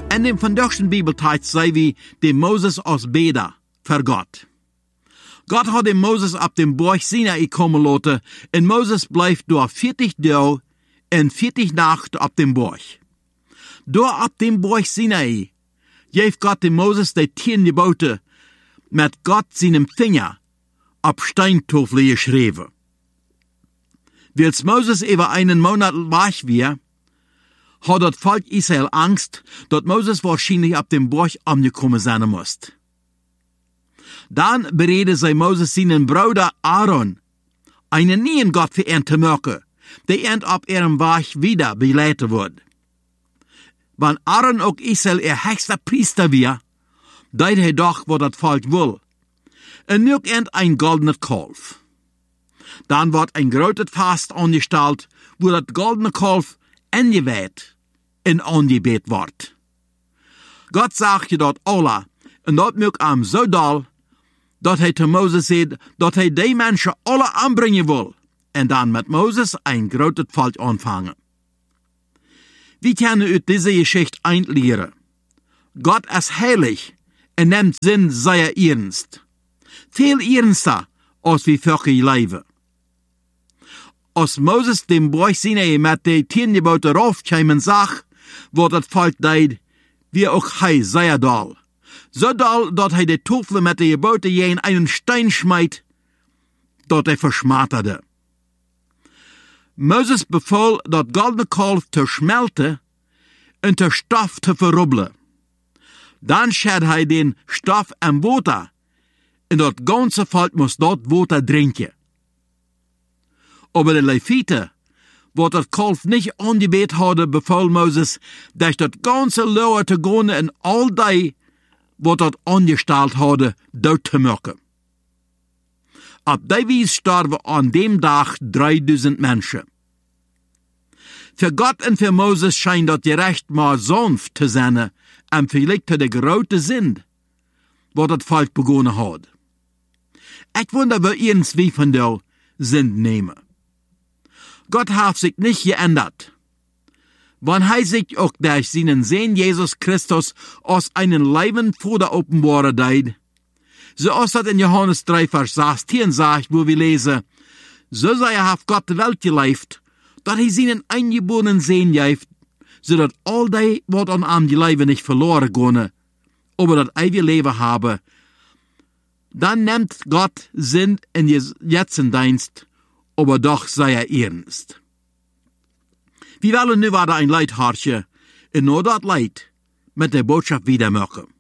In dem vandaagse Bibeltijd zei wie de Moses als beder voor God. God had de Moses op dem Berg Sinai komen laten en Moses blijft door 40 dagen en 40 nachten op dem Berg. Door op dem Berg Sinai geeft God de Moses de 10 Gebote met God zijn vinger op Steintafel geschreven. Wils Moses über einen Monat weg war, hat das Volk Israel Angst, dass Moses wahrscheinlich auf dem Berg angekommen sein muss. Dann beredde sie Moses seinen Bruder Aaron, einen neuen Gott für ihn zu machen, der auf ihrem Weg wieder beleiten wird. Wenn Aaron auch Israel ihr höchster Priester war, deed hij doch, was das Volk will. En nu ein goldener Kalf. Dann wird ein großes Fast angestellt, wo das goldene Kalf angeweiht und angebet wird. Gott sagt je dat alle, en dat mögt am so doll, dat hij zu Moses sagt, dat hij die Menschen alle anbringen will, en dann mit Moses ein großes Volk anfangen. Wie können uit diese Geschichte einlehren? Gott ist heilig en nimmt Sinn sehr ernst. Viel ernster, als wie Völker leben. Als Moses dem Berg Sinai mit de 10 Gebote raufkämen sag, wird das Volk deed, wie auch hei sehr doll. So doll, dat hij de Tafel mit de Gebote je in einen Stein schmeidt, dat hij verschmaterde. Moses befahl, dat goldene Kalf te schmelten en te Stoff te verrubbelen. Dann schäd hij den Stoff am Water, en dat ganze Volk muss dort Water trinken. Aber de Leviten, wat dat Kalf nicht angebet hadden, befahl Moses, dass dat ganze Lohe te gaan en all die, wat dat angestellt hadden, dood te maken. Op die wijze starven an dem Tag 3000 Menschen. Für Gott und für Moses scheint dat gerecht maar sanft te zijn, en vielleicht de grote Sinn, wat dat Volk begonnen had. Ich wonder, wo ihrens wie von der Sinn nehmen. Gott hat sich nicht geändert. Wann er sich auch durch seinen Sohn Jesus Christus aus einem Leben vor der Offenbarung deed, so als das in Johannes 3, Vers 16 sagt, wo wir lesen, so sei auf Gott die Welt gelebt, dass er seinen eingeborenen Sohn gibt, so dass all die, was an ihm die Leben nicht verloren gehen, aber das ewige Leben haben. Dann nimmt Gott Sinn in jetzigen Dienst, aber doch sei ernst. Wir wollen nu wieder ein Leid hartje, en nur dat Leid mit der Botschaft wieder machen.